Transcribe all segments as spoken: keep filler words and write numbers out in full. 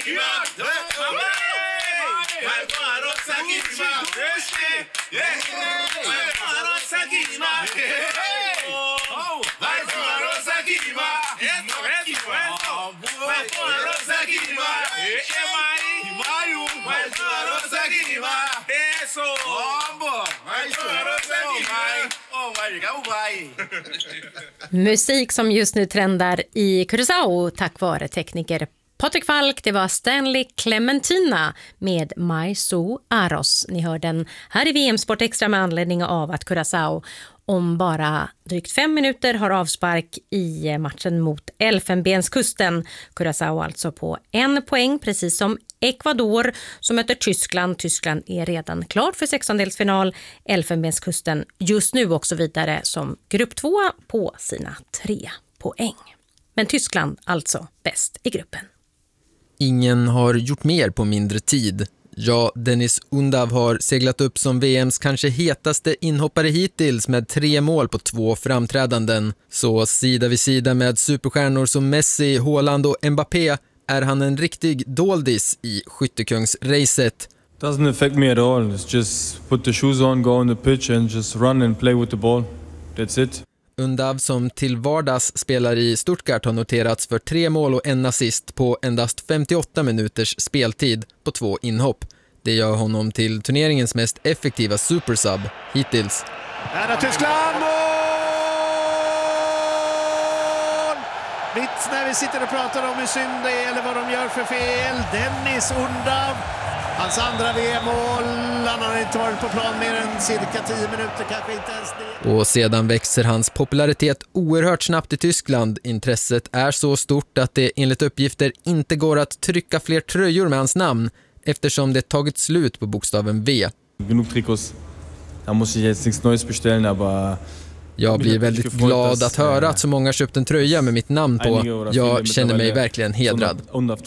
Musik som just nu trendar i Curaçao tack vare tekniker Patrik Falk. Det var Stanley Clementina med My So Aros. Ni hör den här i V M Sport Extra med anledning av att Curaçao om bara drygt fem minuter har avspark i matchen mot Elfenbenskusten. Curaçao alltså på en poäng, precis som Ecuador som möter Tyskland. Tyskland är redan klart för sextondelsfinal. Elfenbenskusten just nu också vidare som grupp två på sina tre poäng. Men Tyskland alltså bäst i gruppen. Ingen har gjort mer på mindre tid. Ja, Dennis Undav har seglat upp som V M:s kanske hetaste inhoppare hittills med tre mål på två framträdanden. Så sida vid sida med superstjärnor som Messi, Haaland och Mbappé är han en riktig doldis i skyttekungsracet. Doesn't affect me at all. It's just put the shoes on, go on the pitch and just run and play with the ball. That's it. Undav som till vardags spelar i Stuttgart har noterats för tre mål och en assist på endast femtioåtta minuters speltid på två inhopp. Det gör honom till turneringens mest effektiva supersub hittills. Här är Tyskland mål! Mitt när vi sitter och pratar om hur synd det är eller vad de gör för fel. Dennis Undav. Hans andra V M-mål, han har inte varit på plan mer än cirka tio minuter, kanske inte ens det. Och sedan växer hans popularitet oerhört snabbt i Tyskland. Intresset är så stort att det enligt uppgifter inte går att trycka fler tröjor med hans namn eftersom det tagit slut på bokstaven V. Genug Trikots, da muss ich jetzt nichts Neues bestellen, aber... Jag blir väldigt glad att höra att så många köpt en tröja med mitt namn på. Jag känner mig verkligen hedrad.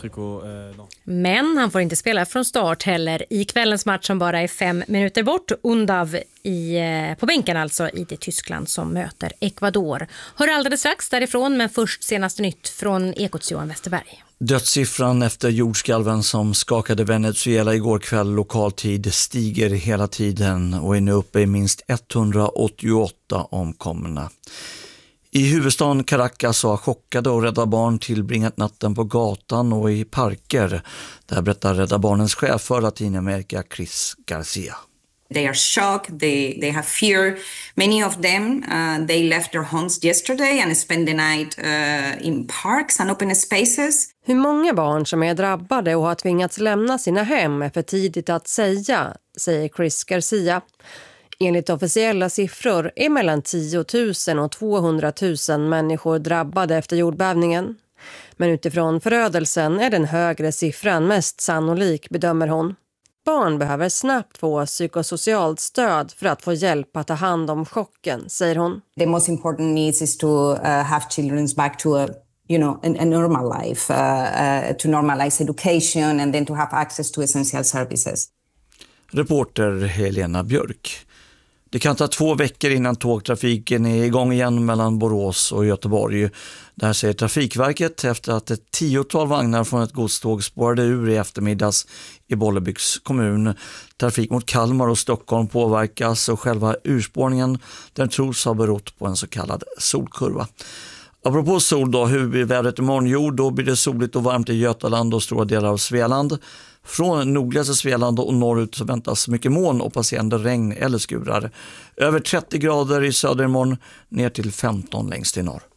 Men han får inte spela från start heller i kvällens match som bara är fem minuter bort. Undav i, på bänken alltså i det Tyskland som möter Ecuador. Hör alldeles strax därifrån, men först senaste nytt från Ekots Johan Westerberg. Dödssiffran efter jordskalven som skakade Venezuela igår kväll lokaltid stiger hela tiden och är nu uppe i minst etthundraåttioåtta omkomna. I huvudstaden Caracas har chockade och Rädda Barn tillbringat natten på gatan och i parker. Där berättar Rädda Barnens chef för Latinamerika, Chris Garcia. They are shocked, they, they have fear. Many of them, uh, they left their homes yesterday and spent the night uh, in parks and open spaces. Hur många barn som är drabbade och har tvingats lämna sina hem är för tidigt att säga, säger Chris Garcia. Enligt officiella siffror är mellan tio tusen och tvåhundratusen människor drabbade efter jordbävningen. Men utifrån förödelsen är den högre siffran mest sannolik, bedömer hon. Barn behöver snabbt få psykosocialt stöd för att få hjälp att ta hand om chocken, säger hon. The most important needs is to uh, have children back to a, you know, a, a normal life, uh, uh, to normalize education and then to have access to essential services. Reporter Helena Björk. Det kan ta två veckor innan tågtrafiken är igång igen mellan Borås och Göteborg. Det här säger Trafikverket efter att ett tiotal vagnar från ett godståg spårade ur i eftermiddags i Bollebygds kommun. Trafik mot Kalmar och Stockholm påverkas och själva urspårningen den tros ha berott på en så kallad solkurva. Apropå sol då, hur blir vädret imorgon? Jo, då blir det soligt och varmt i Götaland och stora delar av Svealand. Från nordligaste Svealand och norrut så väntas mycket moln och passerande regn eller skurar. Över trettio grader i söder imorgon, ner till femton längst i norr.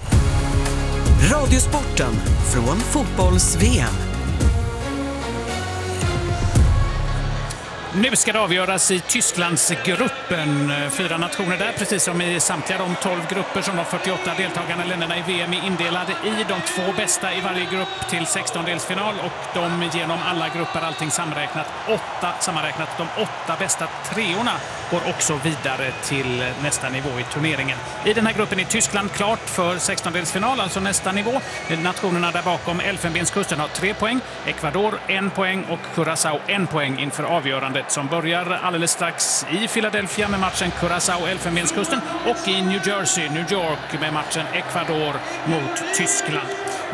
Radiosporten från fotbolls-V M. Nu ska det avgöras i Tysklands gruppen. Fyra nationer där, precis som i samtliga de tolv grupper som de fyrtioåtta deltagarna länderna i V M är indelade i. De två bästa i varje grupp till sextondelsfinal och de genom alla grupper, allting samräknat, åtta sammanräknat. De åtta bästa treorna går också vidare till nästa nivå i turneringen. I den här gruppen är Tyskland klart för sextondelsfinal, alltså nästa nivå. Nationerna där bakom Elfenbenskusten har tre poäng, Ecuador en poäng och Curaçao en poäng inför avgörandet som börjar alldeles strax i Philadelphia med matchen Curaçao-Elfenbenskusten och i New Jersey, New York med matchen Ecuador mot Tyskland.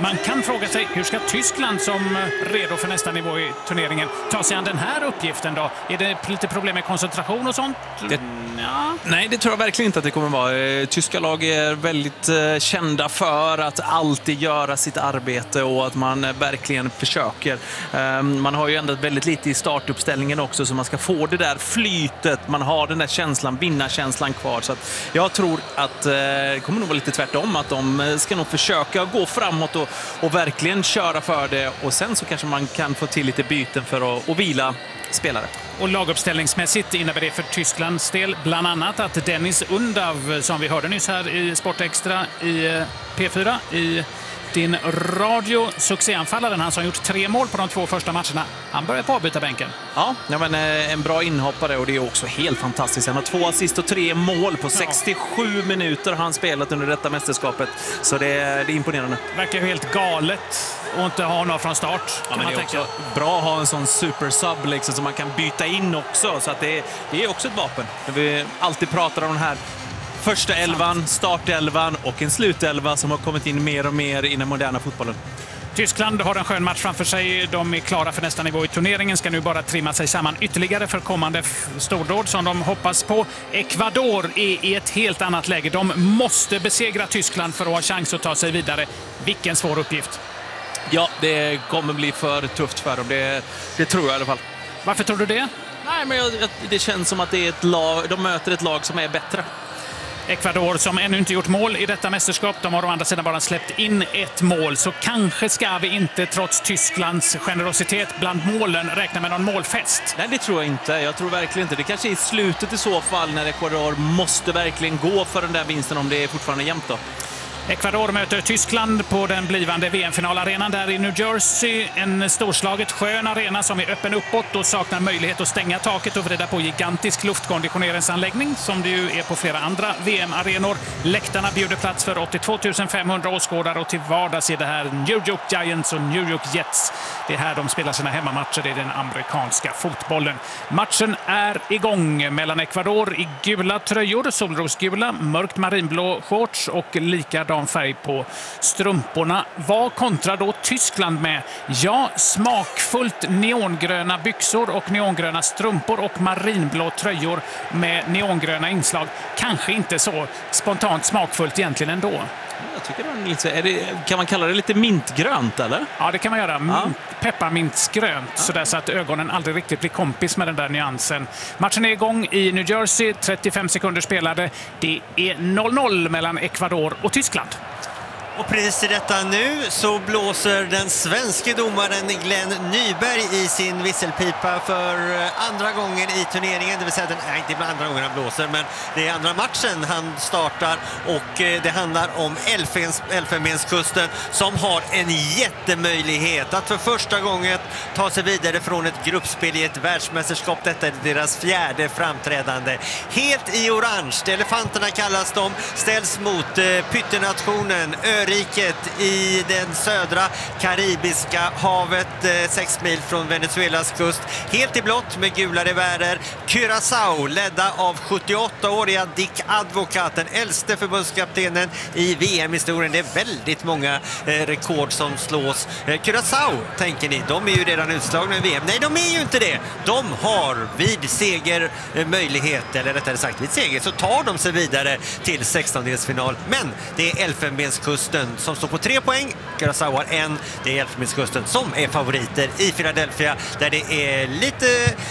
Man kan fråga sig, hur ska Tyskland som redo för nästa nivå i turneringen ta sig an den här uppgiften då? Är det lite problem med koncentration och sånt? Det, ja. Nej, det tror jag verkligen inte att det kommer vara. Tyska lag är väldigt eh, kända för att alltid göra sitt arbete och att man eh, verkligen försöker. Eh, man har ju ändrat väldigt lite i startuppställningen också, så man ska få det där flytet. Man har den där känslan, vinnarkänslan kvar. Så att jag tror att eh, det kommer nog vara lite tvärtom, att de ska nog försöka gå framåt och, och verkligen köra för det. Och sen så kanske man kan få till lite byten för att och vila spelare. Och laguppställningsmässigt innebär det för Tysklands del bland annat att Dennis Undav, som vi hörde nyss här i Sportextra i P fyra, i din radio, succéanfallaren, han som gjort tre mål på de två första matcherna, han börjar på avbytarbänken. Ja, ja men en bra inhoppare, och det är också helt fantastiskt. Han har två assist och tre mål på sextiosju minuter har han spelat under detta mästerskapet. Så det är, det är imponerande. Verkar ju helt galet och inte ha någon från start. Ja, men det är också bra att ha en sån supersub liksom, som man kan byta in också. Så att det, det är också ett vapen. Vi alltid pratar om den här första elvan, startelvan och en slutelva som har kommit in mer och mer i den moderna fotbollen. Tyskland har en skön match framför sig. De är klara för nästa nivå i turneringen. Ska nu bara trimma sig samman ytterligare för kommande stordåd som de hoppas på. Ecuador är i ett helt annat läge. De måste besegra Tyskland för att ha chans att ta sig vidare. Vilken svår uppgift. Ja, det kommer bli för tufft för dem. Det, det tror jag i alla fall. Varför tror du det? Nej, men jag, det känns som att det är ett lag, de möter ett lag som är bättre. Ecuador som ännu inte gjort mål i detta mästerskap. De har å andra sidan bara släppt in ett mål. Så kanske ska vi inte, trots Tysklands generositet bland målen, räkna med någon målfest. Nej, det tror jag inte. Jag tror verkligen inte. Det kanske är i slutet i så fall, när Ecuador måste verkligen gå för den där vinsten, om det är fortfarande jämnt då. Ecuador möter Tyskland på den blivande V M-finalarenan där i New Jersey. En storslaget skön arena som är öppen uppåt och saknar möjlighet att stänga taket och vrida på gigantisk luftkonditioneringsanläggning som det ju är på flera andra V M-arenor. Läktarna bjuder plats för åttiotvå tusen femhundra åskådare och till vardags är det här New York Giants och New York Jets. Det är här de spelar sina hemmamatcher i den amerikanska fotbollen. Matchen är igång mellan Ecuador i gula tröjor, solrosgula, mörkt marinblå shorts och likadan färg på strumporna. Vad kontrar då Tyskland med? Ja, smakfullt neongröna byxor och neongröna strumpor och marinblå tröjor med neongröna inslag. Kanske inte så spontant smakfullt egentligen ändå. Jag tycker det är lite, är det, kan man kalla det lite mintgrönt, eller? Ja, det kan man göra. Mint, ja. Pepparmintsgrönt, ja. Sådär så att ögonen aldrig riktigt blir kompis med den där nyansen. Matchen är igång i New Jersey, trettiofem sekunder spelade. Det är noll noll mellan Ecuador och Tyskland. Och precis i detta nu så blåser den svenska domaren Glenn Nyberg i sin visselpipa för andra gången i turneringen. Det vill säga, den är inte bland andra gången han blåser, men det är andra matchen han startar, och det handlar om Elfens, Elfenbenskusten som har en jättemöjlighet att för första gången ta sig vidare från ett gruppspel i ett världsmästerskap. Detta är deras fjärde framträdande. Helt i orange, elefanterna kallas de, ställs mot eh, pyttenationen Öriket i den södra karibiska havet, eh, sex mil från Venezuelas kust. Helt i blått med gula revärer. Curaçao, ledda av sjuttioåttaåriga Dick Advocat, den äldste förbundskaptenen i V M-historien. Det är väldigt många eh, rekord som slås. Eh, Curaçao, tänker ni, de är ju redan utslagna i V M. Nej, de är ju inte det. De har vid seger eh, möjlighet, eller rättare sagt vid seger, så tar de sig vidare till sextondelsfinal. Men det är Elfenbenskusten som står på tre poäng. Curaçao har en. Det är Elfenbenskusten som är favoriter i Philadelphia, där det är lite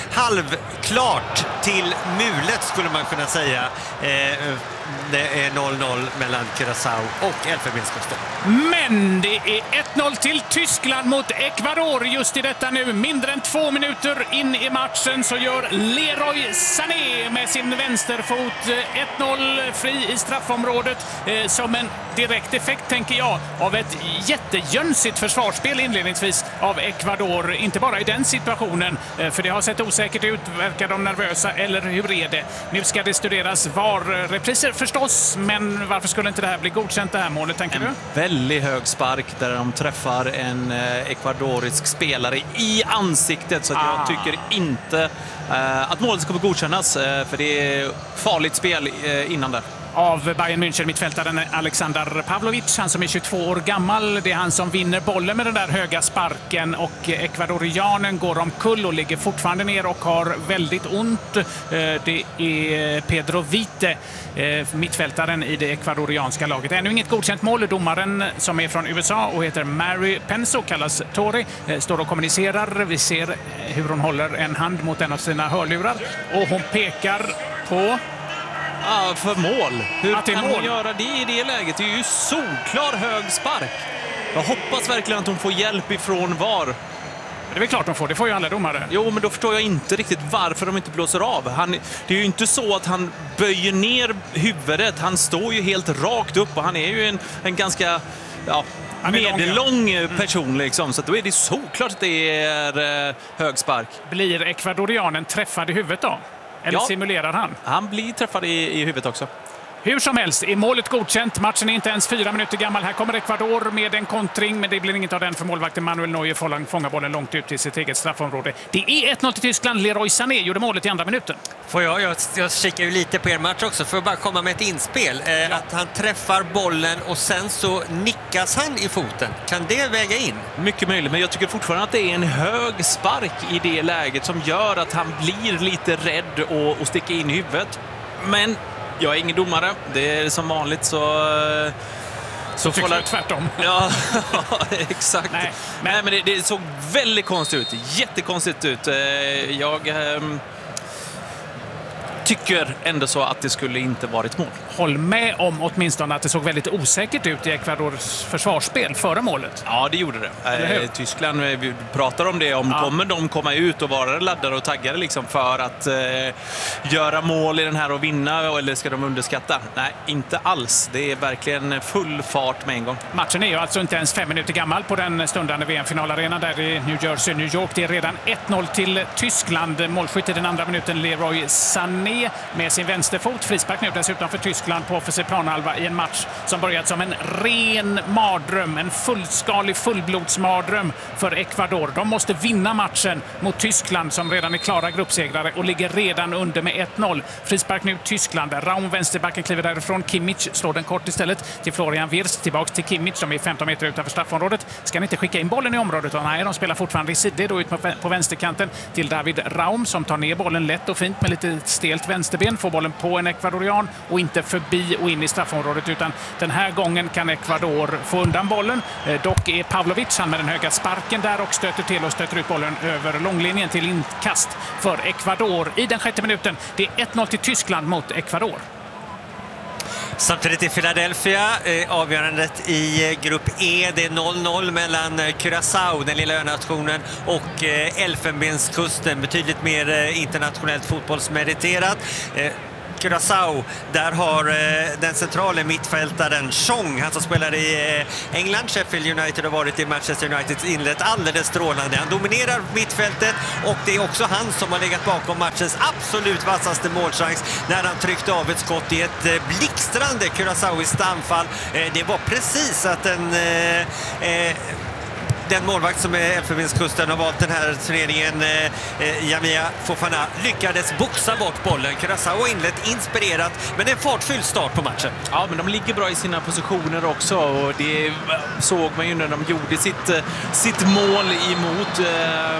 halvklart till mulet, skulle man kunna säga. Eh, det är noll noll mellan Curaçao och Elfenbenskusten. Men det är ett noll till Tyskland mot Ecuador just i detta nu. Mindre än två minuter in i matchen så gör Leroy Sané med sin vänsterfot ett noll fri i straffområdet eh, som en direkt effekt, tänker jag, av ett jättejönsigt försvarsspel inledningsvis av Ecuador. Inte bara i den situationen, eh, för det har sett osäkert ut. Verkar de nervösa, eller hur är det? Nu ska det studeras var repriser förstås, men varför skulle inte det här bli godkänt, det här målet, tänker en du? Väldigt hög spark där de träffar en eh, ekvadorisk spelare i ansiktet, så att ah. jag tycker inte eh, att målet ska få godkännas, eh, för det är farligt spel eh, innan där. av Bayern München, mittfältaren Alexander Pavlovic, han som är tjugotvå år gammal. Det är han som vinner bollen med den där höga sparken och ekvadorianen går omkull och ligger fortfarande ner och har väldigt ont. Det är Pedro Vite, mittfältaren i det ekvadorianska laget. Ännu inget godkänt mål. Domaren som är från U S A och heter Mary Penso, kallas Tori, står och kommunicerar. Vi ser hur hon håller en hand mot en av sina hörlurar och hon pekar på... Ja, för mål. Hur att det är kan mål. hon göra det i det läget? Det är ju solklar hög spark. Jag hoppas verkligen att hon får hjälp ifrån V A R. Det är väl klart de får, det får ju alla domare. Jo, men då förstår jag inte riktigt varför de inte blåser av. Han, det är ju inte så att han böjer ner huvudet. Han står ju helt rakt upp och han är ju en, en ganska... Ja, medellång person liksom, så då är det såklart att det är eh, hög spark. Blir ekvadorianen träffad i huvudet då? Eller ja, simulerar han? Han blir träffad i, i huvudet också. Hur som helst, är målet godkänt. Matchen är inte ens fyra minuter gammal. Här kommer Ecuador med en kontring, men det blir inget av den för målvakten Manuel Neuer fångar bollen långt ut i sitt eget straffområde. Det är ett noll till Tyskland. Leroy Sané gjorde målet i andra minuten. Får jag, jag, jag kikar ju lite på er match också för att bara komma med ett inspel. Eh, ja. Att han träffar bollen och sen så nickas han i foten. Kan det väga in? Mycket möjligt, men jag tycker fortfarande att det är en hög spark i det läget som gör att han blir lite rädd och, och sticker in i huvudet. Men jag är ingen domare. Det är som vanligt så... Så tycker jag tvärtom. Ja, exakt. Nej, men, Nej, men det, det såg väldigt konstigt ut. Jättekonstigt ut. Jag... Ähm... tycker ändå så att det skulle inte varit mål. Håll med om åtminstone att det såg väldigt osäkert ut i Ecuadors försvarsspel före målet. Ja, det gjorde det. Eh, Tyskland, vi pratar om det. Om ja. Kommer de komma ut och vara laddade och taggade liksom för att eh, göra mål i den här och vinna, eller ska de underskatta? Nej, inte alls. Det är verkligen full fart med en gång. Matchen är ju alltså inte ens fem minuter gammal på den stundande V M-finalarenan där i New Jersey, New York. Det är redan ett noll till Tyskland. Målskytt i den andra minuten Leroy Sané med sin vänsterfot. Frispark nu dessutom för Tyskland på offensiv planhalva i en match som börjat som en ren mardröm, en fullskalig fullblodsmardröm för Ecuador. De måste vinna matchen mot Tyskland som redan är klara gruppsegrare och ligger redan under med ett noll. Frispark nu Tyskland. Raum, vänsterbacken, kliver därifrån. Kimmich slår den kort istället till Florian Wirtz. Tillbaks till Kimmich som är femton meter utanför straffområdet. Ska han inte skicka in bollen i området? Och nej, de spelar fortfarande i sidor då ut på vänsterkanten till David Raum som tar ner bollen lätt och fint med lite stelt vänsterben, får bollen på en ekvadorian och inte förbi och in i straffområdet, utan den här gången kan Ecuador få undan bollen. Eh, dock är Pavlovic han med den höga sparken där och stöter till och stöter ut bollen över långlinjen till inkast för Ecuador i den sjätte minuten. Det är ett noll till Tyskland mot Ecuador. Samtidigt i Philadelphia, eh, avgörandet i grupp E. Det är noll noll mellan Curaçao, den lilla önationen, och eh, Elfenbenskusten. Betydligt mer eh, internationellt fotbollsmeriterat. Eh, Curaçao, där har eh, den centrala mittfältaren Chong, han som spelar i eh, England, Sheffield United, har varit i Manchester United, inlett alldeles strålande. Han dominerar mittfältet och det är också han som har legat bakom matchens absolut vassaste målchans när han tryckte av ett skott i ett eh, blixtrande Curaçaoiskt anfall. Eh, det var precis att en... Eh, eh, Den målvakt som är Elfenbenskusten har valt den här turneringen, eh, Jamia Fofana, lyckades boxa bort bollen. Curaçao har inlett inspirerat, men en fartfylld start på matchen. Ja, men de ligger bra i sina positioner också och det såg man ju när de gjorde sitt, sitt mål emot eh,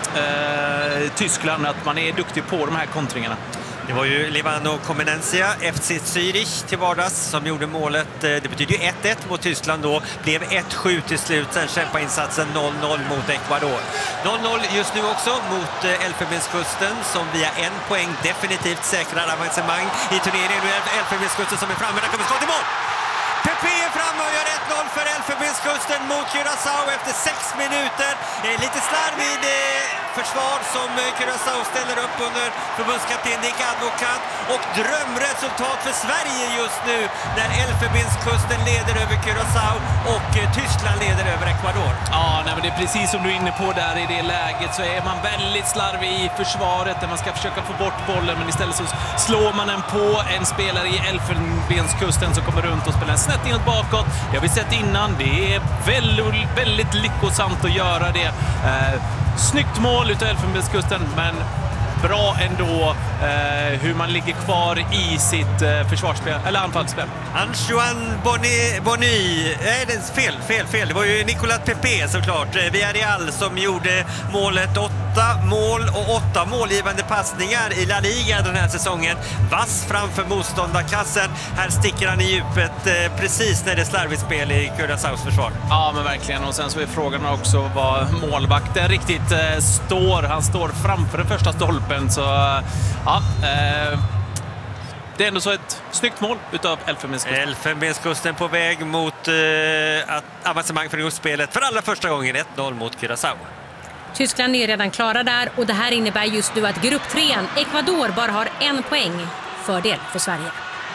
eh, Tyskland, att man är duktig på de här kontringarna. Det var ju Livano Comenencia, F C Zürich till vardags, som gjorde målet. Det betyder ju ett ett mot Tyskland då. Blev ett sju till slut, sen kämpa insatsen noll noll mot Ecuador. noll noll just nu också mot Elfenbenskusten som via en poäng definitivt säkrar avancemang i turneringen. Nu är Elfenbenskusten som är framme, där kommer skott i mål! Pepe är framme och gör ett noll för Elfenbenskusten mot Curaçao efter sex minuter. Lite slarv i det försvar som Curaçao ställer upp under förbundskapten Dick Advocat, och drömresultat för Sverige just nu när Elfenbenskusten leder över Curaçao och Tyskland leder över Ecuador. Ja, nej, men det är precis som du är inne på där. I det läget så är man väldigt slarvig i försvaret där man ska försöka få bort bollen, men istället så slår man den på en spelare i Elfenbenskusten som kommer runt och spelar en snett inåt bakåt. Det har vi sett innan. Det är väldigt, väldigt lyckosamt att göra det. Eh, snyggt mål utav Elfenbenskusten, men bra ändå eh, hur man ligger kvar i sitt eh, försvarsspel, eller anfallsspel. Antoine Bonny, Bonny. Nej, det är fel, fel, fel. Det var ju Nicolas Pepe såklart. Villarreal som gjorde målet. Åtta mål och åtta målgivande passningar i La Liga den här säsongen. Vass framför motståndarkassen. Här sticker han i djupet eh, precis när det är slarvigt spel i Curaçaos försvar. Ja, men verkligen. Och sen så är frågan också vad målvakten riktigt eh, står. Han står framför den första stolpen. Så ja, eh, det är ändå så ett snyggt mål utav Elfenbenskusten. Elfenbenskusten på väg mot eh, avancemang för gruppspelet för allra första gången. ett noll mot Curaçao. Tyskland är redan klara där och det här innebär just nu att grupptrean Ecuador bara har en poäng fördel för Sverige.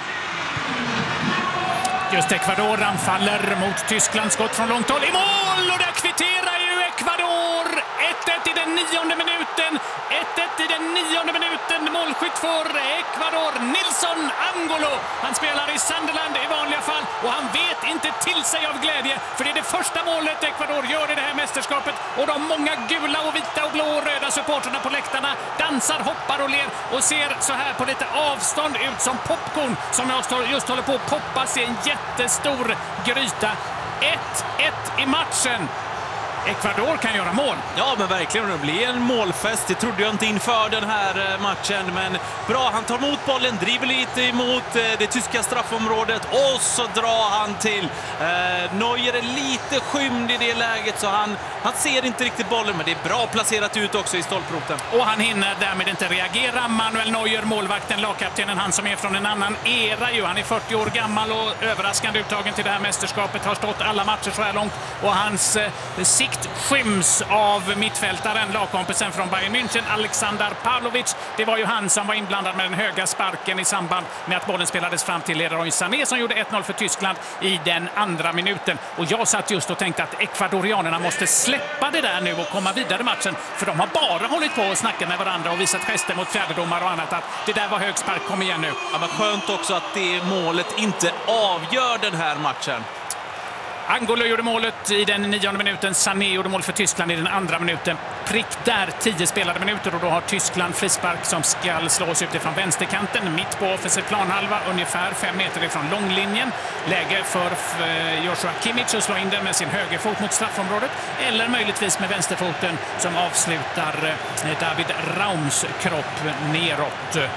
Just Ecuador anfaller mot Tyskland, skott från långt håll i mål och där kvitterar ju Ecuador. ett ett i den nionde minuten. ett ett i den nionde minuten. Målskytt för Ecuador, Nilson Angolo. Han spelar i Sunderland i vanliga fall och han vet inte till sig av glädje för det är det första målet Ecuador gör i det här mästerskapet och de många gula och vita och blå och röda supporterna på läktarna dansar, hoppar och ler och ser så här på lite avstånd ut som popcorn som jag just håller på att poppas i en jättestor gryta. ett ett i matchen. Ecuador kan göra mål. Ja, men verkligen. Det blir en målfest. Det trodde jag inte inför den här matchen. Men bra, han tar emot bollen, driver lite emot det tyska straffområdet och så drar han till. Eh, Neuer är lite skymd i det läget så han, han ser inte riktigt bollen, men det är bra placerat ut också i stolproten. Och han hinner därmed inte reagera. Manuel Neuer, målvakten, lagkaptenen, han som är från en annan era ju. Han är fyrtio år gammal och överraskande uttagen till det här mästerskapet. Har stått alla matcher så här långt och hans eh, sikt skyms av mittfältaren, lagkompisen från Bayern München, Alexander Pavlovic. Det var ju han som var inblandad med den höga sparken i samband med att bollen spelades fram till Leroy Sané som gjorde ett noll för Tyskland i den andra minuten. Och jag satt just och tänkte att ekvadorianerna måste släppa det där nu och komma vidare i matchen, för de har bara hållit på och snackat med varandra och visat gester mot fjärdedomar och annat att det där var hög spark, kom igen nu. Ja, men skönt också att det målet inte avgör den här matchen. Angolo gjorde målet i den nionde minuten. Sané gjorde mål för Tyskland i den andra minuten. Prick där, tio spelade minuter och då har Tyskland frispark som ska slås utifrån vänsterkanten. Mitt på offensiv planhalva, ungefär fem meter ifrån långlinjen. Läge för Joshua Kimmich att slå in den med sin högerfot mot straffområdet. Eller möjligtvis med vänsterfoten som avslutar David Raums kropp neråt.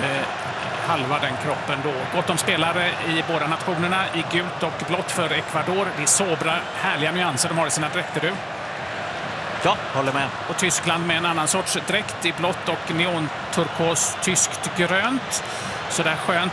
Halva den kroppen då. Gott om spelare i båda nationerna i gult och blått för Ecuador. Det är sobra, härliga nyanser de har i sina dräkter du. Ja, håller med. Och Tyskland med en annan sorts dräkt i blått och neonturkos tyskt grönt. Så där skönt,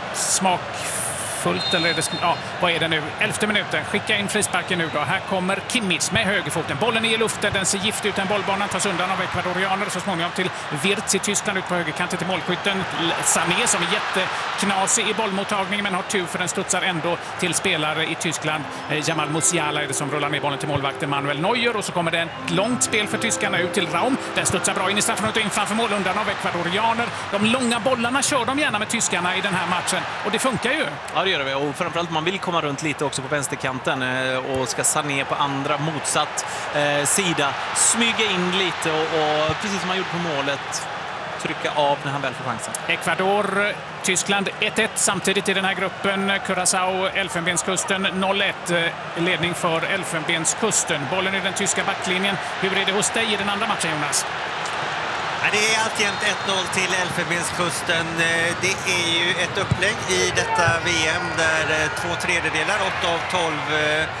smakfullt eller är det, ja, vad är det nu? Elfte minuten, skicka in frisparken nu då. Här kommer Kimmich med högerfoten. Bollen är i luften, den ser gift ut, en bollbanan tas undan av ekvadorianer så småningom till Wirtz i Tyskland ut på högerkanten till målskytten. Sané som är jätteknasig i bollmottagningen men har tur för den studsar ändå till spelare i Tyskland. Jamal Musiala är det som rullar ner bollen till målvakten Manuel Neuer och så kommer det ett långt spel för tyskarna ut till Raum. Den studsar bra in i straffområdet och in framför mål undan av ekvadorianer. De långa bollarna kör de gärna med tyskarna i den här matchen och det funkar ju. Ja, det gör det. Och framförallt man vill komma runt lite också på vänsterkanten och ska Sané på andra motsatt eh, sida smyga in lite och, och precis som man gjorde på målet trycka av när han väl får chansen. Ecuador, Tyskland ett ett samtidigt i den här gruppen. Curaçao, Elfenbenskusten noll ett. Ledning för Elfenbenskusten. Bollen i den tyska backlinjen. Hur är det hos dig i den andra matchen, Jonas? Det är alltjämt ett noll till Elfenbenskusten. Det är ju ett upplägg i detta V M där två tredjedelar, åtta av tolv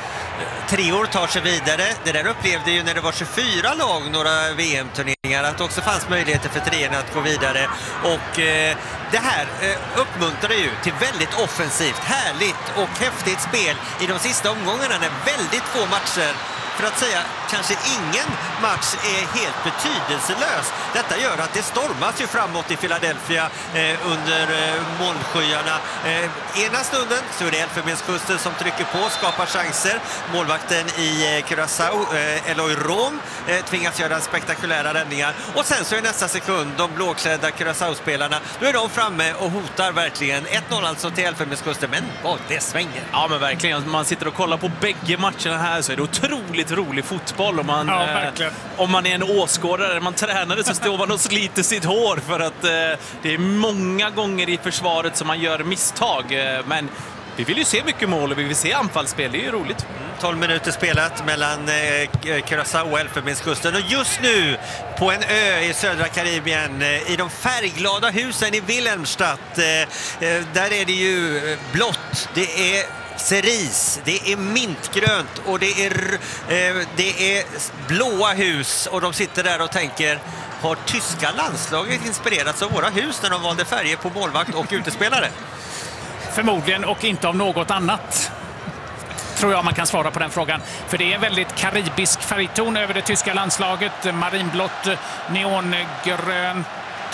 treor tar sig vidare. Det där upplevde ju när det var tjugofyra lag några V M-turneringar att det också fanns möjligheter för treorna att gå vidare. Och eh, det här eh, uppmuntrar ju till väldigt offensivt, härligt och häftigt spel i de sista omgångarna när väldigt få matcher, för att säga kanske ingen match är helt betydelselös. Detta gör att det stormas ju framåt i Philadelphia eh, under eh, molnskyarna. Eh, ena stunden så är det Elfenbenskusten som trycker på, skapar chanser. Målvakten i eh, Curaçao, eh, Eloy Rom, eh, tvingas göra spektakulära räddningar. Och sen så är nästa sekund de blåklädda Curaçao-spelarna, då är de framme och hotar verkligen. ett noll alltså till Elfenbenskusten, men vad det svänger. Ja, men verkligen. Man sitter och kollar på bägge matcherna här så är det otroligt rolig fotboll fotboll. Om man, Ja, eh, om man är en åskådare, man tränare, så står man och sliter sitt hår för att eh, det är många gånger i försvaret som man gör misstag. Eh, men vi vill ju se mycket mål och vi vill se anfallsspel, det är ju roligt. tolv minuter spelat mellan eh, Curaçao och Elfenbenskusten, och just nu på en ö i södra Karibien, eh, i de färgglada husen i Wilhelmstadt, eh, eh, där är det ju blått, det är cerise, det är mintgrönt och det är, eh, det är blåa hus, och de sitter där och tänker: har tyska landslaget inspirerats av våra hus när de valde färger på målvakt och utespelare? Förmodligen, och inte av något annat. Tror jag man kan svara på den frågan. För det är väldigt karibisk färgton över det tyska landslaget. Marinblått, neongrönt,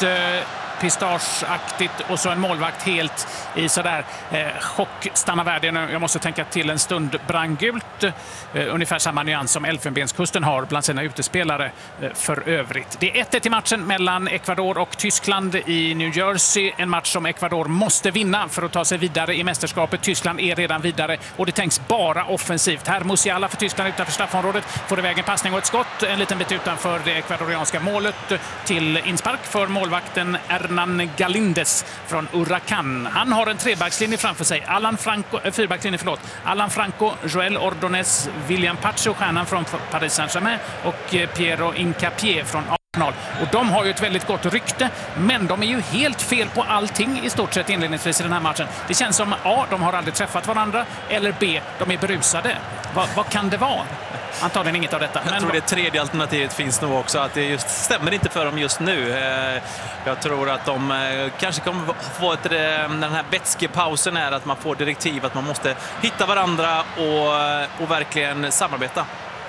pistageaktigt och så en målvakt helt i sådär eh, chock, stanna världen. Jag måste tänka till en stund, brandgult. Eh, ungefär samma nyans som Elfenbenskusten har bland sina utespelare eh, för övrigt. Det är ett ett i matchen mellan Ecuador och Tyskland i New Jersey. En match som Ecuador måste vinna för att ta sig vidare i mästerskapet. Tyskland är redan vidare och det tänks bara offensivt. Här Musiala för Tyskland utanför straffområdet. Får iväg en passning och ett skott en liten bit utanför det ekvadorianska målet till inspark för målvakten Hernan Galindes från Huracan. Han har en trebackslinje framför sig. Alan Franco, äh, fyrbackslinje, förlåt. Alan Franco, Joel Ordonez, William Pacho, stjärnan från Paris Saint-Germain, och eh, Piero Hincapié från Arsenal. Och de har ju ett väldigt gott rykte, men de är ju helt fel på allting i stort sett inledningsvis i den här matchen. Det känns som A, de har aldrig träffat varandra, eller B, de är berusade. Va, vad kan det vara? Antagligen inget av detta. Jag men tror det tredje alternativet finns nog också, att det just stämmer inte för dem just nu. Jag tror att de kanske kommer få ett, den här vätskepausen är att man får direktiv att man måste hitta varandra och, och verkligen samarbeta.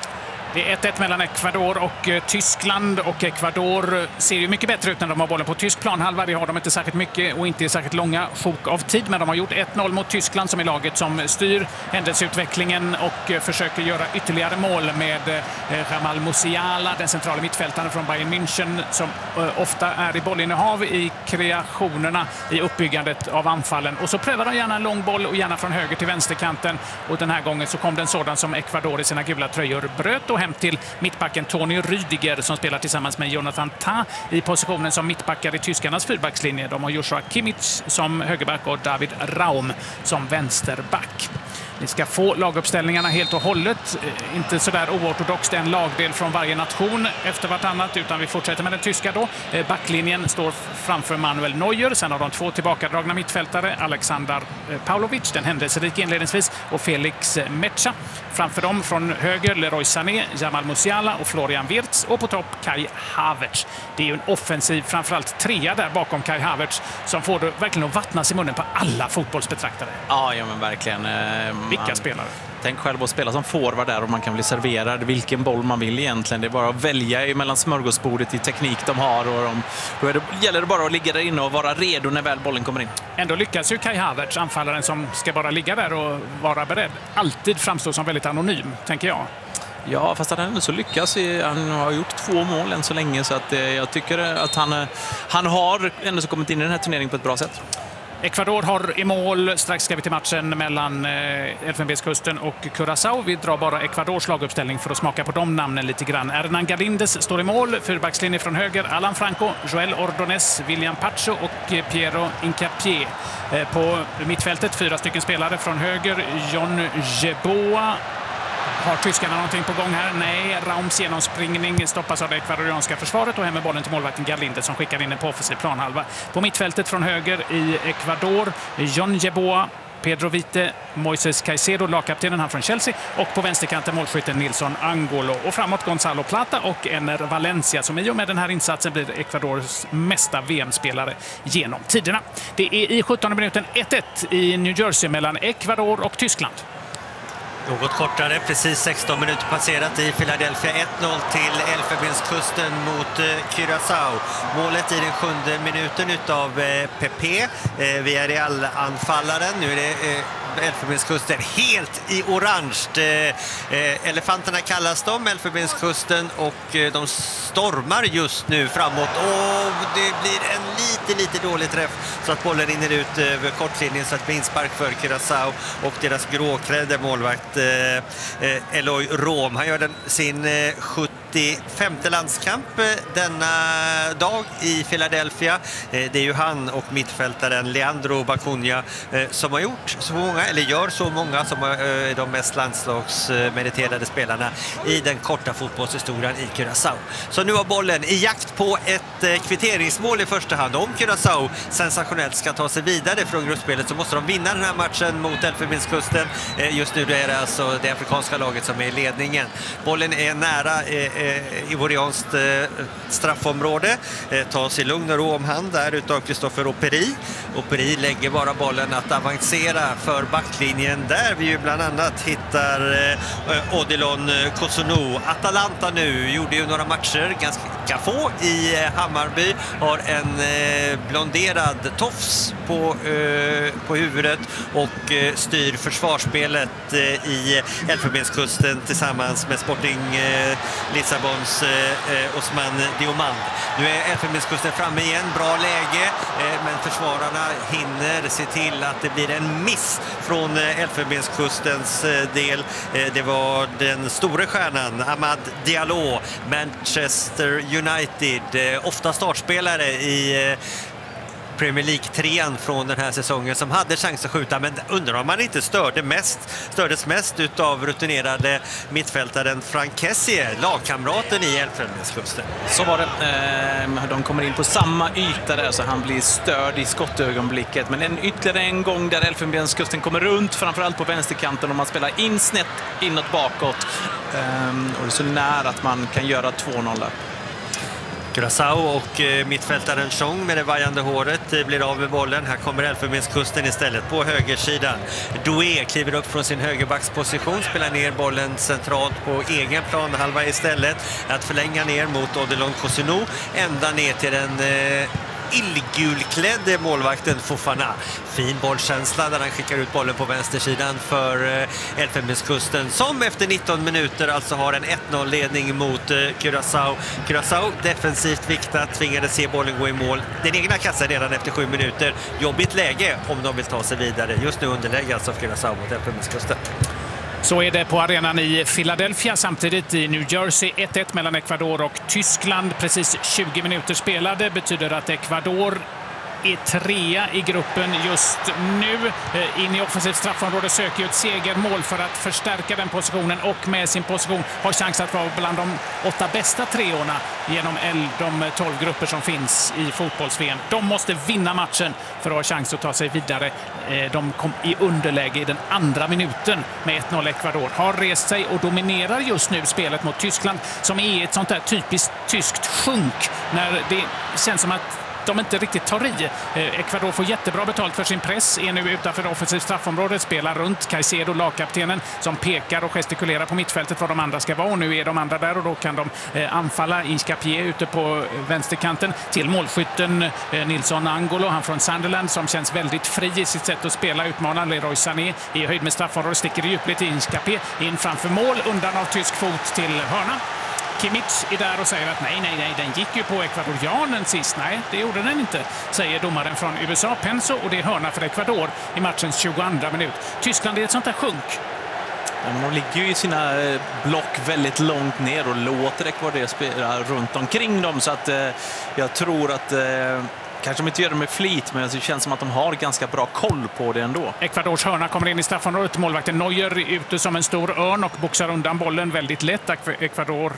Det är ett ett mellan Ecuador och eh, Tyskland, och Ecuador ser ju mycket bättre ut när de har bollen på tysk planhalva. Det har de inte särskilt mycket och inte särskilt långa sjok av tid, men de har gjort ett noll mot Tyskland som är laget som styr händelseutvecklingen och eh, försöker göra ytterligare mål med eh, Jamal Musiala, den centrala mittfältaren från Bayern München, som eh, ofta är i bollinnehav i kreationerna i uppbyggandet av anfallen. Och så prövar de gärna en lång boll och gärna från höger till vänsterkanten, och den här gången så kom det en sådan som Ecuador i sina gula tröjor bröt och hem till mittbacken Toni Rüdiger som spelar tillsammans med Jonathan Tah i positionen som mittbackar i tyskarnas fyrbackslinje. De har Joshua Kimmich som högerback och David Raum som vänsterback. Vi ska få laguppställningarna helt och hållet. Inte sådär oortodoxt, en lagdel från varje nation efter vartannat, utan vi fortsätter med den tyska då. Backlinjen står framför Manuel Neuer. Sen har de två tillbakadragna mittfältare, Alexander Pavlovic, den händelserika inledningsvis, och Felix Mecha. Framför dem från höger Leroy Sané, Jamal Musiala och Florian Wirtz, och på topp Kai Havertz. Det är ju en offensiv, framförallt trea där bakom Kai Havertz, som får det verkligen att vattnas i munnen på alla fotbollsbetraktare. Ja, ja men verkligen. Vilka spelare? Tänk själv att spela som forward där och man kan bli serverad vilken boll man vill egentligen. Det är bara att välja mellan smörgåsbordet i teknik de har, och de, då är det, gäller det bara att ligga där inne och vara redo när väl bollen kommer in. Ändå lyckas ju Kai Havertz, anfallaren som ska bara ligga där och vara beredd, alltid framstår som väldigt anonym, tänker jag. Ja, fast han ändå så lyckas. Han har gjort två mål än så länge, så att jag tycker att han, han har ändå så kommit in i den här turneringen på ett bra sätt. Ecuador har i mål. Strax ska vi till matchen mellan eh, Elfenbenskusten och Curaçao. Vi drar bara Ecuadors laguppställning för att smaka på de namnen lite grann. Hernan Galindes står i mål. Fyrbackslinje från höger. Alan Franco, Joel Ordonez, William Pacho och eh, Piero Hincapié. Eh, på mittfältet fyra stycken spelare från höger. John Jeboa. Har tyskarna någonting på gång här? Nej, Raums genomspringning stoppas av det ekvadorianska försvaret och hem med bollen till målvakten Galindes som skickar in en på offensiv planhalva. På mittfältet från höger i Ecuador, John Jeboa, Pedro Vite, Moises Caicedo, lagkaptenen han från Chelsea, och på vänsterkanten målskytten Nilson Angolo. Och framåt Gonzalo Plata och Ener Valencia som i och med den här insatsen blir Ecuadors mesta V M-spelare genom tiderna. Det är i sjuttonde minuten ett ett i New Jersey mellan Ecuador och Tyskland. Något kortare, precis sexton minuter passerat i Philadelphia. ett noll till Elfenbenskusten mot eh, Curaçao. Målet i den sjunde minuten utav eh, Pepe. Eh, vi är i all anfallaren. Nu är det eh, Elfenbenskusten helt i orange. Elefanterna kallas de, Elfenbenskusten, och de stormar just nu framåt. Och det blir en lite, lite dålig träff så att bollen rinner ut över kortlinjen, så att det blir inspark för Curaçao och deras gråklädde målvakt Eloy Rom. Han gör den sin sjuttiofemte landskamp denna dag i Philadelphia. Det är ju han och mittfältaren Leandro Bacunha som har gjort så många, eller gör så många, som är de mest landslagsmeriterade spelarna i den korta fotbollshistorien i Curaçao. Så nu har bollen i jakt på ett kvitteringsmål i första hand. Om Curaçao sensationellt ska ta sig vidare från gruppspelet så måste de vinna den här matchen mot Elfenbenskusten. Just nu är det alltså det afrikanska laget som är i ledningen. Bollen är nära ivorianskt straffområde. Tas i lugn och ro om hand där utav Christopher Operi. Operi lägger bara bollen att avancera för backlinjen, där vi ju bland annat hittar Odilon Kosonou. Atalanta nu gjorde ju några matcher, ganska få, i Hammarby. Har en blonderad tofs på, på huvudet och styr försvarsspelet i Elfenbenskusten tillsammans med Sporting Lissabons eh, Osman Diomand. Nu är Elfenbenskusten framme igen, bra läge, eh, men försvararna hinner se till att det blir en miss från eh, Elfenbenskustens eh, del. Eh, det var den stora stjärnan Amad Diallo, Manchester United, eh, ofta startspelare i eh, Premier League-trean från den här säsongen, som hade chans att skjuta, men undrar om man inte störde mest, stördes mest utav rutinerade mittfältaren Frank Kessie, lagkamraten i Elfenbenskusten. Så var det. De kommer in på samma yta där, så han blir störd i skottögonblicket. Men en ytterligare en gång där Elfenbenskusten kommer runt, framförallt på vänsterkanten, och man spelar in snett inåt bakåt. Och det är så nära att man kan göra två noll. Curaçao och eh, mittfältaren Chong med det vajande håret eh, blir av med bollen. Här kommer Elfenbenskusten istället på högersidan. Doué kliver upp från sin högerbacksposition, spelar ner bollen centralt på egen plan halva istället. Att förlänga ner mot Odilon Kosonou, ända ner till den eh, illgulklädde målvakten Fofana. Fin bollkänsla där han skickar ut bollen på vänstersidan för Elfenbenskusten, som efter nitton minuter alltså har en ett noll-ledning mot Curaçao. Curaçao defensivt viktat, tvingade se bollen gå i mål. Den egna kassan redan efter sju minuter. Jobbigt läge om de vill ta sig vidare. Just nu underlägger alltså Curaçao mot Elfenbenskusten. Så är det på arenan i Philadelphia. Samtidigt i New Jersey ett ett mellan Ecuador och Tyskland. Precis tjugo minuter spelade. Betyder att Ecuador är trea i gruppen just nu. In i offensivt straffområde söker ett segermål för att förstärka den positionen, och med sin position har chans att vara bland de åtta bästa treorna genom de tolv grupper som finns i fotbolls-V M. De måste vinna matchen för att ha chans att ta sig vidare. De kom i underläge i den andra minuten med ett noll. Ecuador har rest sig och dominerar just nu spelet mot Tyskland, som är ett sånt där typiskt tyskt sjunk när det känns som att de inte riktigt tar i. Ecuador får jättebra betalt för sin press, är nu utanför offensivt straffområde, spelar runt Caicedo, lagkaptenen, som pekar och gestikulerar på mittfältet var de andra ska vara, och nu är de andra där och då kan de anfalla i Skapier ute på vänsterkanten till målskytten Nilsson Angolo, han från Sunderland, som känns väldigt fri i sitt sätt att spela, utmanar Leroy Sané i höjd med straffområdet, sticker i djupligt in Skapier, in framför mål, undan av tysk fot till hörna. Kimmich är där och säger att nej, nej, nej, den gick ju på ekvadorianen sist. Nej, det gjorde den inte, säger domaren från U S A, Penso, och det är hörna för Ecuador i matchens tjugoandra minut. Tyskland är ett sånt där sjunk. Ja, men de ligger ju i sina block väldigt långt ner och låter Ecuador spela runt omkring dem, så att eh, jag tror att eh, kanske de inte gör det med flit, men det känns som att de har ganska bra koll på det ändå. Ecuadors hörna kommer in i straffområdet. Målvakten Neuer ute som en stor örn och boxar undan bollen väldigt lätt. Ecuador,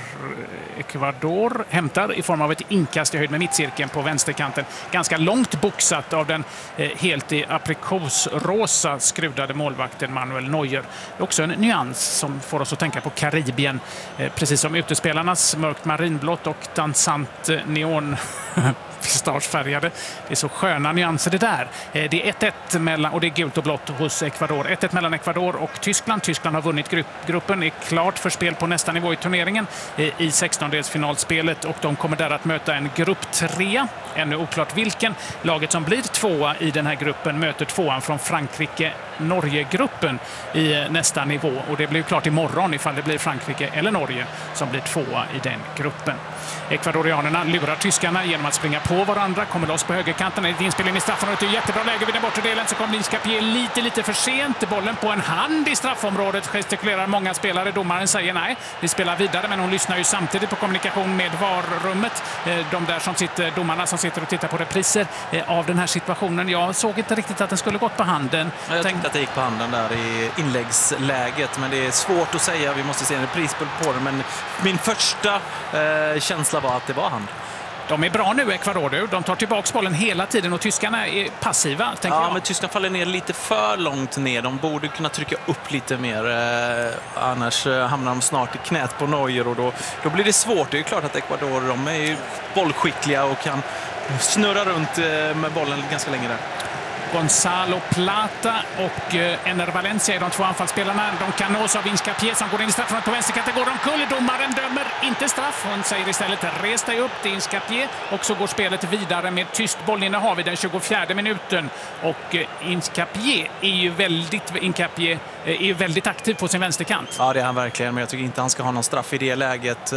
Ecuador hämtar i form av ett inkast i höjd med mittcirkeln på vänsterkanten. Ganska långt boxat av den eh, helt i aprikosrosa skrudade målvakten Manuel Neuer. Det är också en nyans som får oss att tänka på Karibien. Eh, precis som utespelarnas mörkt marinblått och dansant eh, neon pistaschfärgade. Det är så sköna nyanser det där. Det är ett ett mellan, och det är gult och blått hos Ecuador. ett ett mellan Ecuador och Tyskland. Tyskland har vunnit grupp, gruppen, är klart för spel på nästa nivå i turneringen i sextondelsfinalspelet, och de kommer där att möta en grupp tre ännu oklart vilken. Laget som blir tvåa i den här gruppen möter tvåan från Frankrike-Norge-gruppen i nästa nivå. Och det blir klart imorgon ifall det blir Frankrike eller Norge som blir tvåa i den gruppen. Ekvadorianerna lurar tyskarna genom att springa på varandra, kommer loss på högerkanten. Ett inspel in i straffområdet, ett jättebra läge vid den bortre delen, så kommer Inscapié lite, lite för sent. Bollen på en hand i straffområdet, gestikulerar många spelare. Domaren säger nej, vi spelar vidare, men hon lyssnar ju samtidigt på kommunikation med varummet. De där som sitter, domarna som sitter och tittar på repriser av den här situationen. Jag såg inte riktigt att den skulle gått på handen. Jag Tänk... tänkte att det gick på handen där i inläggsläget, men det är svårt att säga. Vi måste se en repris på den, men min första eh, känsla var att det var hand. De är bra nu, Ecuador. De tar tillbaka bollen hela tiden och tyskarna är passiva, tänker ja, jag. men tyskarna faller ner lite för långt ner. De borde kunna trycka upp lite mer. Eh, annars eh, hamnar de snart i knät på Neuer och då, då blir det svårt. Det är klart att Ecuador, de är ju bollskickliga och kan snurra runt eh, med bollen ganska länge där. Gonzalo Plata och Ener Valencia är de två anfallsspelarna. De kan nås av Inscapié som går in i straffområdet på vänsterkanten. Går de kull, domaren dömer inte straff. Hon säger istället res dig upp till Inscapié, och så går spelet vidare med tyst bollinnehav i den tjugofjärde minuten. Och Inscapié är ju väldigt, Inscapié är ju väldigt aktiv på sin vänsterkant. Ja, det är han verkligen, men jag tycker inte han ska ha någon straff i det läget.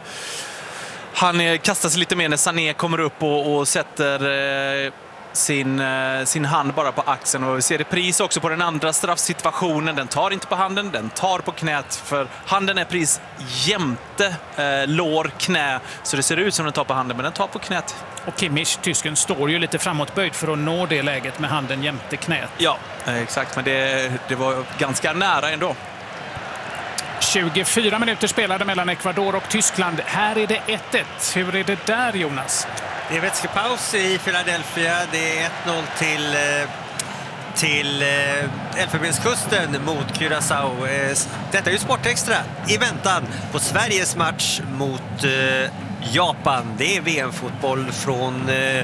Han kastar sig lite mer när Sané kommer upp och, och sätter Sin, sin hand bara på axeln, och vi ser repris också på den andra straffsituationen. Den tar inte på handen, den tar på knät, för handen är pris jämte eh, lår, knä, så det ser ut som den tar på handen, men den tar på knät. Och Kimmich, tysken, står ju lite framåtböjd för att nå det läget med handen jämte knät. Ja, exakt, men det, det var ganska nära ändå. tjugofyra minuter spelade mellan Ecuador och Tyskland. Här är det ett ett. Hur är det där, Jonas? Det är vätskepaus i Philadelphia. Det är ett noll till, till Elfenbenskusten mot Curaçao. Detta är ju Sportextra i väntan på Sveriges match mot Japan. Det är V M-fotboll från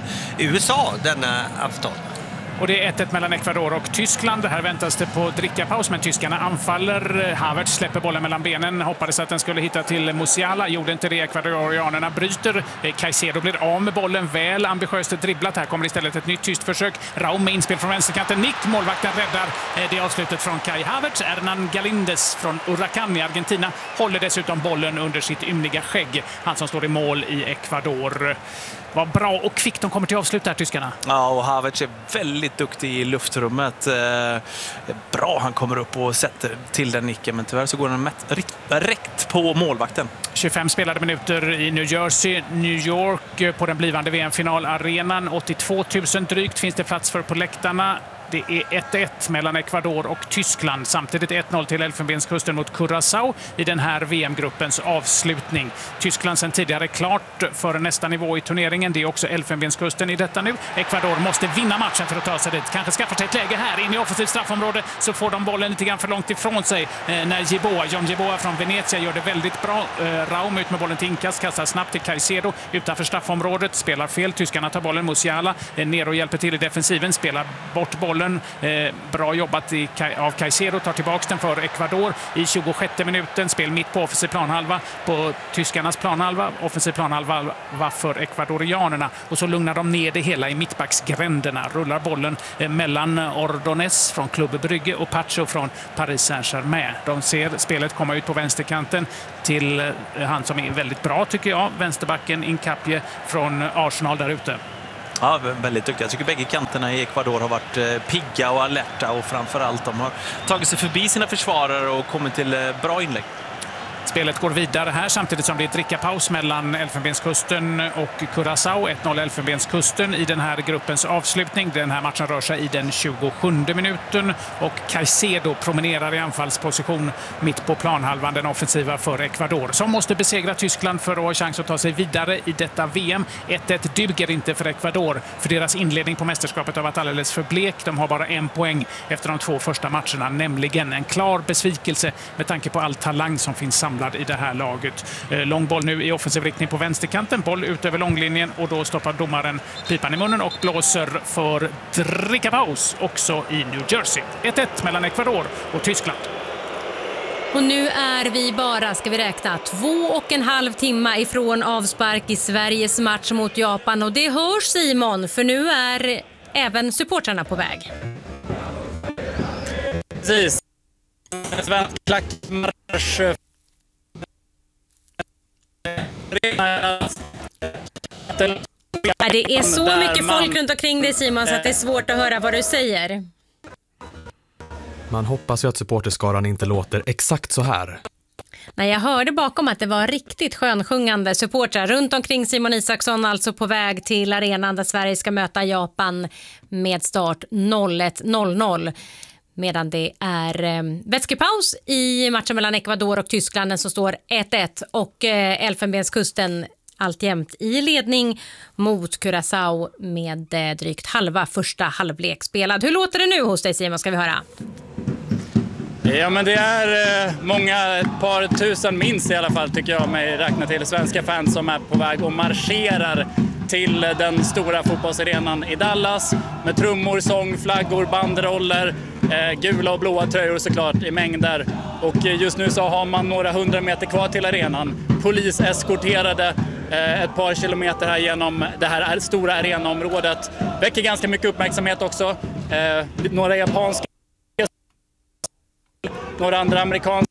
U S A denna afton. Och det är ett ett mellan Ecuador och Tyskland. Här väntas det på drickapaus, men tyskarna anfaller. Havertz släpper bollen mellan benen. Hoppades att den skulle hitta till Musiala. Gjorde inte det. Ecuadorianerna bryter. Caicedo blir av med bollen. Väl ambitiöst dribblat. Här kommer istället ett nytt tyst försök. Raum med inspel från vänsterkanten. Nick, målvakten, räddar det avslutet från Kai Havertz. Hernan Galindes från Huracán i Argentina håller dessutom bollen under sitt ymniga skägg. Han som står i mål i Ecuador. Vad bra och kvickt de kommer till avslut där, tyskarna. Ja, och Havertz är väldigt duktig i luftrummet. Eh, bra, han kommer upp och sätter till den nicken, men tyvärr så går den rätt på målvakten. tjugofem spelade minuter i New Jersey, New York på den blivande V M-finalarenan. åttiotvå tusen drygt finns det plats för på läktarna. Det är ett ett mellan Ecuador och Tyskland. Samtidigt ett noll till Elfenbenskusten mot Curaçao i den här V M-gruppens avslutning. Tyskland sen tidigare klart för nästa nivå i turneringen. Det är också Elfenbenskusten i detta nu. Ecuador måste vinna matchen för att ta sig dit. Kanske skaffa sig ett läge här in i offensivt straffområde, så får de bollen lite grann för långt ifrån sig eh, när Jeboa, John Jeboa från Venezia gör det väldigt bra. Eh, Raum ut med bollen till inkast, kastar snabbt till Caicedo utanför straffområdet, spelar fel. Tyskarna tar bollen, Musiala eh, ner och hjälper till i defensiven, spelar bort bollen. Eh, bra jobbat i, av Caicedo, tar tillbaka den för Ecuador i tjugosjätte minuten. Spel mitt på offensiv planhalva på tyskarnas planhalva. Offensiv planhalva för ekvadorianerna. Och så lugnar de ner det hela i mittbacksgränderna. Rullar bollen eh, mellan Ordonez från Club Brygge och Pacho från Paris Saint-Germain. De ser spelet komma ut på vänsterkanten till eh, han som är väldigt bra, tycker jag. Vänsterbacken Inscapié från Arsenal där ute. Ja, väldigt duktiga. Jag tycker bägge kanterna i Ecuador har varit eh, pigga och alerta, och framförallt de har tagit sig förbi sina försvarare och kommit till eh, bra inlägg. Spelet går vidare här samtidigt som det är drickapaus mellan Elfenbenskusten och Curaçao. ett noll Elfenbenskusten i den här gruppens avslutning. Den här matchen rör sig i den tjugosjunde minuten och Caicedo promenerar i anfallsposition mitt på planhalvan, den offensiva för Ecuador, som måste besegra Tyskland för att ha chans att ta sig vidare i detta V M. ett ett duger inte för Ecuador, för deras inledning på mästerskapet har varit alldeles för blek. De har bara en poäng efter de två första matcherna, nämligen en klar besvikelse med tanke på all talang som finns samlad i det här laget. Lång boll nu i offensiv riktning på vänsterkanten, boll ut över långlinjen, och då stoppar domaren pipan i munnen och blåser för drickapaus också i New Jersey. ett ett mellan Ecuador och Tyskland. Och nu är vi bara, ska vi räkna, två och en halv timme ifrån avspark i Sveriges match mot Japan. Och det hörs, Simon, för nu är även supportrarna på väg. Precis. Svensk klackmarsch. Det är så mycket folk runt omkring dig, Simon, så att det är svårt att höra vad du säger. Man hoppas ju att supporterskaran inte låter exakt så här. Nej, jag hörde bakom att det var riktigt skönsjungande supportrar runt omkring Simon Isaksson, alltså på väg till arenan där Sverige ska möta Japan med start ett noll noll. Medan det är eh, vätskepaus i matchen mellan Ecuador och Tyskland som står ett ett och eh, Elfenbenskusten alltjämt i ledning mot Curaçao med eh, drygt halva första halvlek spelad. Hur låter det nu hos dig, Simon, ska vi höra? Ja, men det är eh, många, ett par tusen minst i alla fall tycker jag mig räkna till, svenska fans som är på väg och marscherar till den stora fotbollsarenan i Dallas med trummor, sång, flaggor, banderoller, eh, gula och blåa tröjor såklart i mängder. Och just nu så har man några hundra meter kvar till arenan. Polis eskorterade eh, ett par kilometer här genom det här stora arenaområdet. Väcker ganska mycket uppmärksamhet också. Eh, några japanska, några andra amerikanska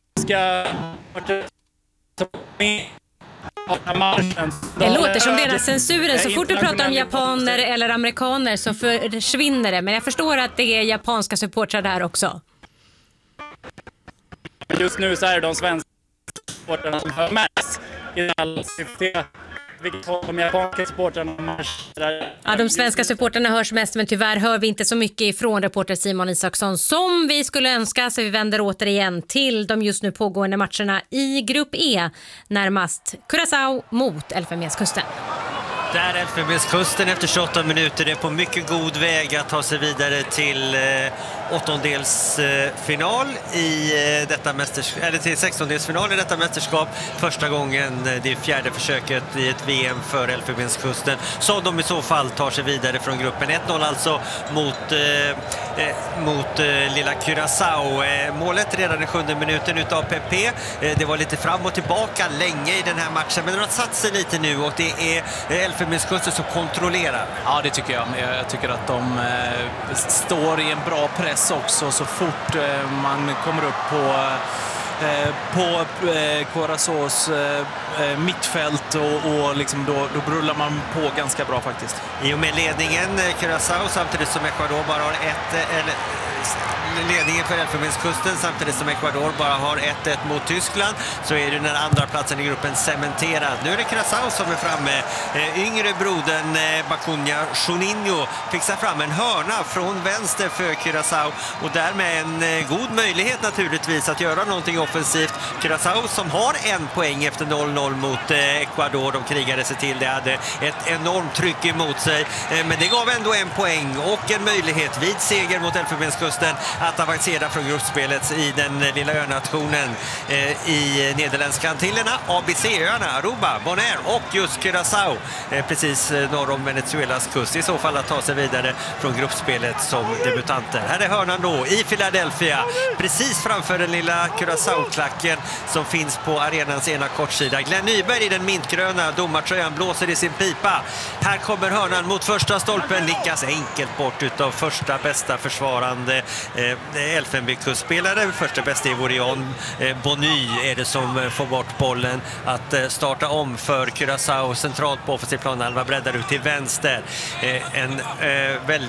Det låter som deras censuren. Så fort du pratar om japaner eller amerikaner så försvinner det. Men jag förstår att det är japanska supportrar där också. Just nu så är det de svenska supportrarna som hör mest i all syfte. Vilket håll de japanska supportrarna marscherar. Ja, de svenska supportrarna hörs mest, men tyvärr hör vi inte så mycket ifrån reporter Simon Isaksson som vi skulle önska, så vi vänder återigen till de just nu pågående matcherna i grupp E, närmast Curaçao mot Elfenbenskusten. Där Elfenbenskusten efter tjugoåtta minuter är på mycket god väg att ta sig vidare till eh, åttondelsfinal i eh, detta mästerskap, eller till sextondelsfinal i detta mästerskap. Första gången, eh, det är fjärde försöket i ett V M för Elfenbenskusten, så de i så fall tar sig vidare från gruppen. ett noll alltså mot, eh, eh, mot eh, lilla Curaçao. Eh, målet redan i sjunde minuten utav Pepe. Eh, det var lite fram och tillbaka länge i den här matchen, men det har satt sig lite nu och det är eh, Elfenbenskusten som kontrollerar. Ja, det tycker jag. Jag tycker att de eh, står i en bra press också så fort eh, man kommer upp på eh, på eh, Curaçaos eh, mittfält och, och liksom då, då brullar man på ganska bra faktiskt. I och med ledningen Curaçao samtidigt som Ecuador bara har ett eller ledningen för Elfenbenskusten samtidigt som Ecuador bara har ett ett mot Tyskland, så är det den andra platsen i gruppen cementerad. Nu är det Curaçao som är framme. Eh, yngre brodern eh, Bacunha Juninho fixar fram en hörna från vänster för Curaçao och därmed en eh, god möjlighet naturligtvis att göra någonting offensivt. Curaçao som har en poäng efter noll noll mot eh, Ecuador. De krigade sig till det, hade ett enormt tryck emot sig, eh, men det gav ändå en poäng och en möjlighet vid seger mot Elfenbenskusten att avancera från gruppspelet i den lilla önationen eh, i Nederländska Antillerna, A B C-öarna, Aruba, Bonaire och just Curaçao, eh, precis norr om Venezuelas kust, i så fall att ta sig vidare från gruppspelet som debutanter. Här är hörnan då i Philadelphia, precis framför den lilla Curaçao-klacken som finns på arenans ena kortsida. Glenn Nyberg i den mintgröna domartröjan blåser i sin pipa. Här kommer hörnan mot första stolpen, nickas enkelt bort utav första bästa försvarande eh, Elfenbenskustsspelare. Första bästa i Vorion eh, Bonny är det som får bort bollen att eh, starta om för Curaçao centralt på offensiv planhalva, breddar ut till vänster. Eh, en eh, väldigt